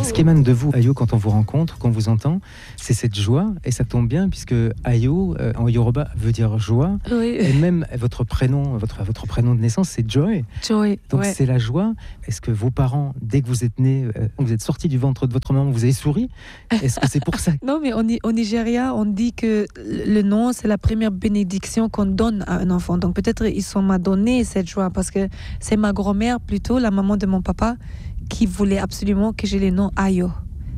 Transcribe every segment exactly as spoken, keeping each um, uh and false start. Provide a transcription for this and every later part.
Ce qui émane de vous, Ayo, quand on vous rencontre, quand on vous entend, c'est cette joie, et ça tombe bien puisque Ayo, euh, en Yoruba, veut dire joie, Oui. et même votre prénom, votre, votre prénom de naissance, c'est Joy. Joy, Donc ouais. c'est la joie. Est-ce que vos parents, dès que vous êtes nés, euh, vous êtes sortis du ventre de votre maman, vous avez souri? Est-ce que c'est pour ça? Non, mais au, au Nigeria, on dit que le nom, c'est la première bénédiction qu'on donne à un enfant. Donc peut-être ils sont m'a donné cette joie parce que c'est ma grand-mère, plutôt la maman de mon papa, qui voulait absolument que j'ai le nom Ayo.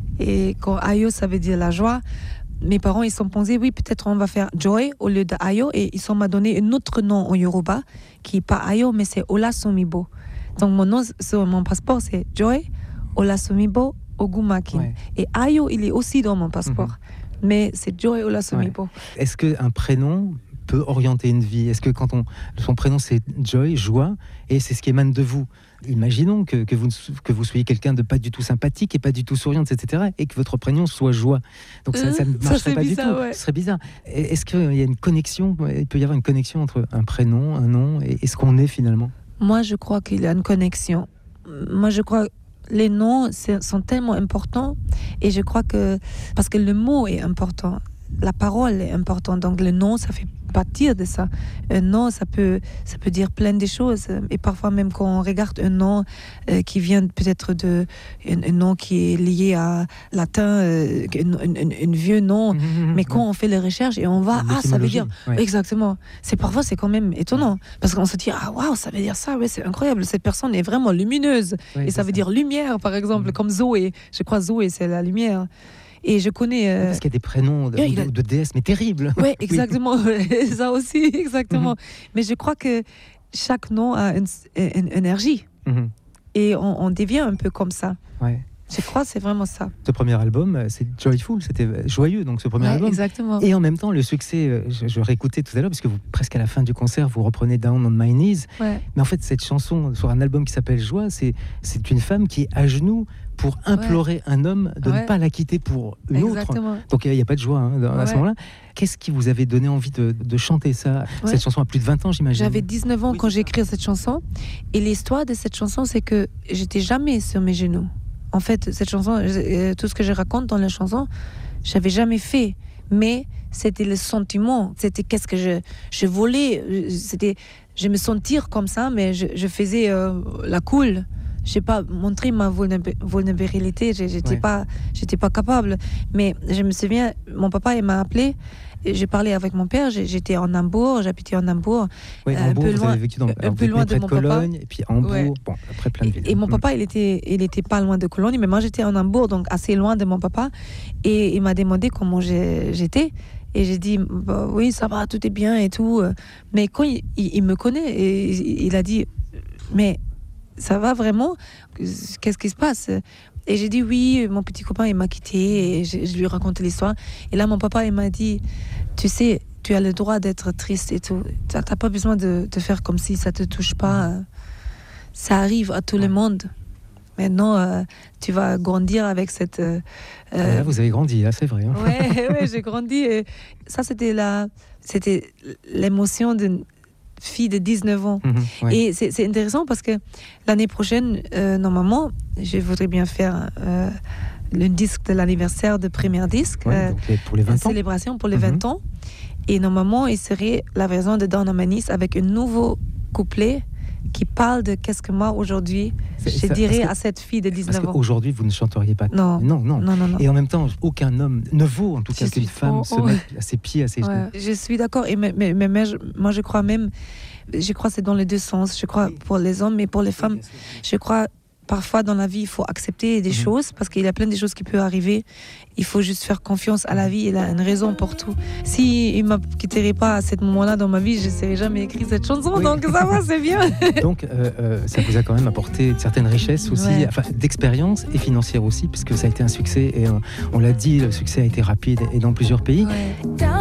Et quand Ayo, ça veut dire la joie, mes parents, ils sont pensés, oui, peut-être on va faire Joy au lieu de Ayo. Et ils sont m'a donné un autre nom en Yoruba, qui n'est pas Ayo, mais c'est Olasumibo. Donc mon nom sur mon passeport, c'est Joy Olasumibo Ogumakin. Ouais. Et Ayo, il est aussi dans mon passeport. Mm-hmm. Mais c'est Joy Olasumibo. Ouais. Est-ce qu'un prénom peut orienter une vie? Est-ce que quand on, son prénom c'est Joy, joie, et c'est ce qui émane de vous? Imaginons que, que, vous, que vous soyez quelqu'un de pas du tout sympathique et pas du tout souriante, et cetera, et que votre prénom soit joie. Donc ça, ça ne marcherait ça pas bizarre, du tout. Ouais. Ce serait bizarre. Est-ce qu'il y a une connexion? Il peut y avoir une connexion entre un prénom, un nom, et, et ce qu'on est finalement? Moi, je crois qu'il y a une connexion. Moi, je crois les noms sont tellement importants, et je crois que parce que le mot est important, la parole est importante, donc le nom, ça fait partir de ça. Un nom, ça peut, ça peut dire plein de choses. Et parfois, même quand on regarde un nom euh, qui vient peut-être de un, un nom qui est lié à latin, euh, un, un, un vieux nom, mmh, mais quand ouais. on fait les recherches et on va, ah, ça veut dire ouais. exactement. C'est parfois c'est quand même étonnant parce qu'on se dit ah waouh, ça veut dire ça, ouais, c'est incroyable. Cette personne est vraiment lumineuse ouais, et ça veut ça. dire lumière, par exemple, mmh. comme Zoé. Je crois Zoé, c'est la lumière. Et je connais... Euh... Parce qu'il y a des prénoms de, yeah, a... de déesses, mais terribles. Ouais, exactement. Oui, ça aussi, exactement. Mm-hmm. Mais je crois que chaque nom a une, une énergie. Mm-hmm. Et on, on devient un peu comme ça. Ouais. Je crois que c'est vraiment ça. Ce premier album, c'est Joyful, c'était joyeux, donc ce premier ouais, album. Exactement. Et en même temps, le succès, je, je réécoutais tout à l'heure, parce que vous, presque à la fin du concert, vous reprenez Down on My Knees. Ouais. Mais en fait, cette chanson sur un album qui s'appelle Joie, c'est, c'est une femme qui est à genoux pour implorer ouais. un homme de ouais. ne pas la quitter pour une Exactement. autre. Donc il n'y a pas de joie hein, à ouais. ce moment-là. Qu'est-ce qui vous avait donné envie de, de chanter ça? ouais. Cette chanson a plus de vingt ans, j'imagine. J'avais dix-neuf ans oui, quand j'ai écrit cette chanson. Et l'histoire de cette chanson, c'est que j'étais jamais sur mes genoux. En fait, cette chanson, tout ce que je raconte dans la chanson, je n'avais jamais fait. Mais c'était le sentiment. C'était qu'est-ce que je, je voulais. C'était, je me sentir comme ça, mais je, je faisais euh, la cool. Je n'ai pas montré ma vulnérabilité. Je n'étais ouais. pas, j'étais pas capable. Mais je me souviens, mon papa, il m'a appelé. J'ai parlé avec mon père, j'étais en Hambourg, j'habitais en Hambourg, oui, un Hambourg, peu loin, vécu dans, un peu loin de mon Cologne, papa. Et puis Hambourg, ouais. bon, après plein de villes. Et, et mon papa, il était, il était pas loin de Cologne, mais moi j'étais en Hambourg, donc assez loin de mon papa. Et il m'a demandé comment j'ai, j'étais. Et j'ai dit, bah, oui, ça va, tout est bien et tout. Mais quand il, il, il me connaît, et il, il a dit, mais ça va vraiment? Qu'est-ce qui se passe? Et j'ai dit oui, mon petit copain il m'a quitté et je, je lui ai raconté l'histoire. Et là mon papa il m'a dit, tu sais, tu as le droit d'être triste et tout. Tu n'as pas besoin de, de faire comme si ça te touche pas. Ça arrive à tout le monde. Maintenant, euh, tu vas grandir avec cette... Euh, euh... Là, vous avez grandi, là, c'est vrai. Hein. Ouais, ouais, j'ai grandi. Et ça, c'était, la, c'était l'émotion d'une fille de dix-neuf ans. Mmh, ouais. Et c'est, c'est intéressant parce que l'année prochaine, euh, normalement, je voudrais bien faire euh, le disque de l'anniversaire de premier disque. Ouais, euh, donc pour les vingt ans. Célébration pour les mmh. vingt ans. Et normalement, il serait la version de Down on My Knees avec un nouveau couplet qui parle de qu'est-ce que moi, aujourd'hui, c'est, je ça, dirais que, à cette fille de dix-neuf ans. Parce qu'aujourd'hui, vous ne chanteriez pas. Non. Non, non. non, non, non. Et en même temps, aucun homme ne vaut, en tout cas, qu'une femme oh, se oh, mette à ses pieds, à ses genoux. Ouais, je suis d'accord. Et mais, mais, mais je, moi, je crois même, je crois que c'est dans les deux sens. Je crois pour les hommes et pour les femmes. Je crois parfois dans la vie, il faut accepter des mmh. choses parce qu'il y a plein de choses qui peuvent arriver. Il faut juste faire confiance à la vie. Il a une raison pour tout. Si il ne me quitterait pas à ce moment-là dans ma vie, je ne serais jamais écrit cette chanson. Oui. Donc ça va, c'est bien. Donc euh, euh, ça vous a quand même apporté une certaine richesse aussi, ouais. enfin, d'expérience et financière aussi, puisque ça a été un succès. Et euh, on l'a dit, le succès a été rapide et dans plusieurs pays. Ouais.